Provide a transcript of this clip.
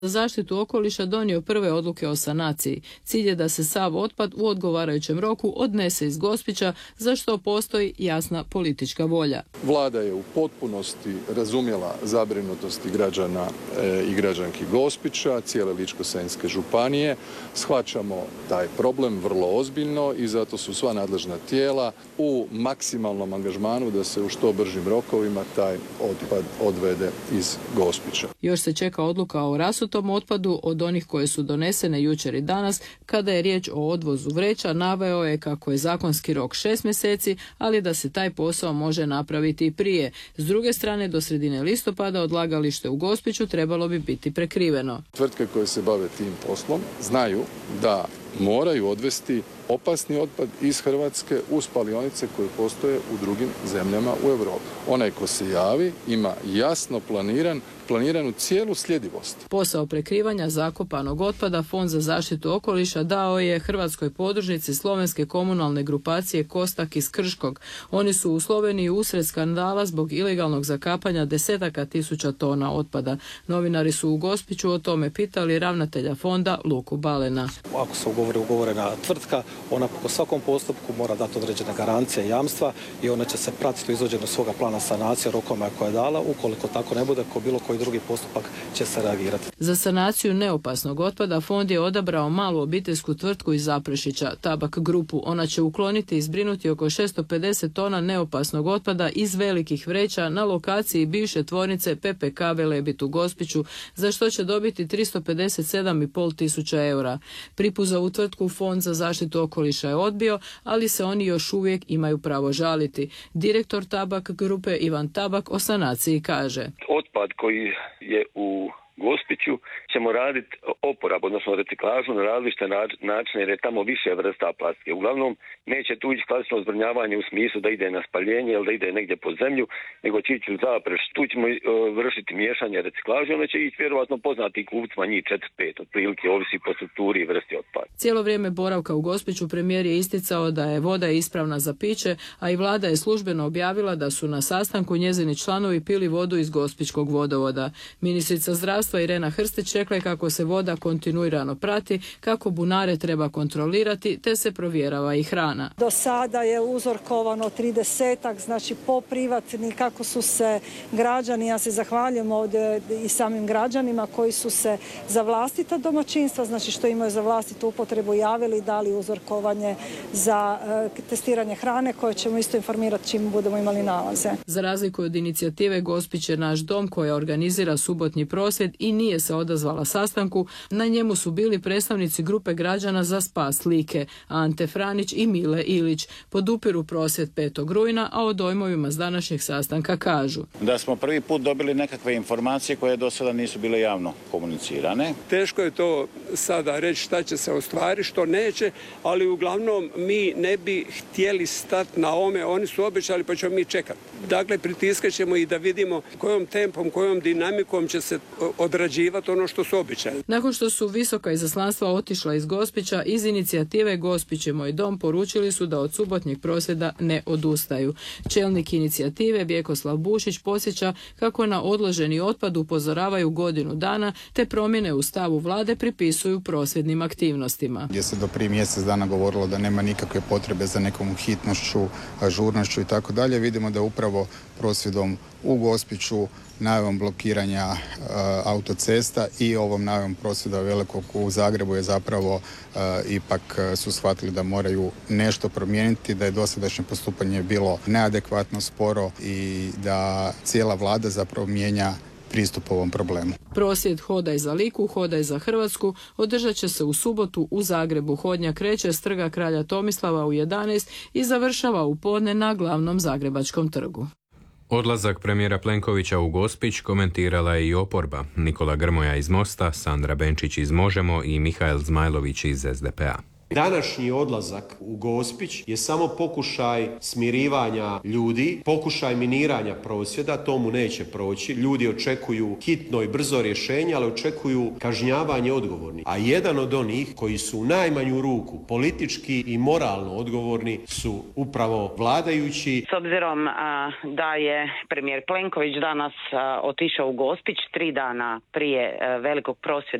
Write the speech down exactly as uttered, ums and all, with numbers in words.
za zaštitu okoliša donio prve odluke o sanaciji. Cilj je da se sav otpad u odgovarajućem roku odnese iz Gospića, za što postoji jasna politička volja. Vlada je u potpunosti razumjela zabrinutosti građana e, i građanki Gospića, cijele Ličko-senjske županije. Shvaćamo taj problem vrlo ozbiljno i zato su sva nadležna tijela u maksimalnom angažmanu da se u što bržim rokovima taj otpad odvede iz Gospića. Još se čeka odluka o rasutom otpadu od onih koje su donesene jučer i danas. Kada je riječ o odvozu vreća, naveo je kako je zakonski rok šest mjeseci, ali da se taj posao može napraviti i prije. S druge strane, do sredine listopada odlagalište u Gospiću trebalo bi biti prekriveno. Tvrtke koje se bave tim poslom znaju da moraju odvesti opasni otpad iz Hrvatske u spalionice koje postoje u drugim zemljama u Europi. Onaj ko se javi ima jasno planiran planiranu cijelu sljedivost. Posao prekrivanja zakopanog otpada Fond za zaštitu okoliša dao je hrvatskoj podružnici slovenske komunalne grupacije Kostak iz Krškog. Oni su u Sloveniji usred skandala zbog ilegalnog zakapanja desetaka tisuća tona otpada. Novinari su u Gospiću o tome pitali ravnatelja fonda Luku Balena. Ako se ugovori ugovorena tvrtka, ona po svakom postupku mora dati određene garancije i jamstva i ona će se pratiti u izvođenju svoga plana sanacije rokoma koje je dala. Ukoliko tako ne bude, ko bilo koji drugi postupak će se reagirati. Za sanaciju neopasnog otpada fond je odabrao malu obiteljsku tvrtku iz Zaprešića, Tabak grupu. Ona će ukloniti i zbrinuti oko šesto pedeset tona neopasnog otpada iz velikih vreća na lokaciji bivše tvornice P P K Velebit u Gospiću, za što će dobiti tristo pedeset sedam i pol tisuća eura. Pripu za ovu tvrtku Fond za zaštitu okoliša je odbio, ali se oni još uvijek imaju pravo žaliti. Direktor Tabak grupe Ivan Tabak o sanaciji kaže: Otpad koji je u Gospiću ćemo raditi oporab, odnosno reciklažu na različite načine jer je tamo više vrsta plastike. Uglavnom neće tu ići klasično zbrinjavanje u smislu da ide na spaljenje ili da ide negdje pod zemlju, nego će ići u Zapreš. Tu ćemo uh, vršiti miješanje reciklaže, onda će ići vjerovatno poznati kupcima njih četiri pet, otprilike ovisi po strukturi i vrsti otpada. Cijelo vrijeme boravka u Gospiću premijer je isticao da je voda ispravna za piće, a i vlada je službeno objavila da su na sastanku njezini članovi pili vodu iz Gospićkog vodovoda. Ministrica zdravstva Irena Hrstić rekla je kako se voda kontinuirano prati, kako bunare treba kontrolirati, te se provjerava i hrana. Do sada je uzorkovano tridesetak, znači po privatni, kako su se građani, ja se zahvaljujem ovdje i samim građanima koji su se za vlastita domaćinstva, znači što imaju za vlastitu upotrebu javili, dali uzorkovanje za e, testiranje hrane koje ćemo isto informirati čim budemo imali nalaze. Za razliku od inicijative Gospić je naš dom koja organizira subotnji prosvjed i nije se odazvala sastanku, na njemu su bili predstavnici grupe građana za spas Like, Ante Franić i Mile Ilić. Podupiru prosvjed petog rujna, a o dojmovima s današnjeg sastanka kažu: Da smo prvi put dobili nekakve informacije koje do sada nisu bile javno komunicirane. Teško je to sada reći šta će se ostvariti, što neće, ali uglavnom mi ne bi htjeli stati na ome, oni su obećali pa ćemo mi čekati. Dakle, pritiskat ćemo i da vidimo kojom tempom, kojom dinamikom će se odrađivati ono što su obećali. Nakon što su visoka izaslanstva otišla iz Gospića, iz inicijative Gospić je moj dom poručili su da od subotnjeg prosvjeda ne odustaju. Čelnik inicijative Vjekoslav Bušić podsjeća kako na odloženi otpad upozoravaju godinu dana, te promjene u stavu vlade pripisuju prosvjednim aktivnostima. Gdje se do prije mjesec dana govorilo da nema nikakve potrebe za nekom hitnošću, ažurnošću i tako dalje, vidimo da upravo prosvjedom u Gospiću, najavom blokiranja e, autocesta i ovom najavom prosvjeda velikog u Zagrebu je zapravo e, ipak su shvatili da moraju nešto promijeniti, da je dosadašnje postupanje bilo neadekvatno, sporo i da cijela vlada zapravo mijenja pristup ovom problemu. Prosvjed Hodaj za Liku, Hodaj za Hrvatsku održat će se u subotu u Zagrebu. Hodnja kreće s trga Kralja Tomislava u jedanaest i završava u podne na glavnom Zagrebačkom trgu. Odlazak premijera Plenkovića u Gospić komentirala je i oporba. Nikola Grmoja iz Mosta, Sandra Benčić iz Možemo i Mihael Zmajlović iz S D P A. Današnji odlazak u Gospić je samo pokušaj smirivanja ljudi, pokušaj miniranja prosvjeda, to mu neće proći. Ljudi očekuju hitno i brzo rješenje, ali očekuju kažnjavanje odgovornih. A jedan od onih koji su u najmanju ruku politički i moralno odgovorni su upravo vladajući. S obzirom a, da je premijer Plenković danas a, otišao u Gospić tri dana prije a, velikog prosvjeda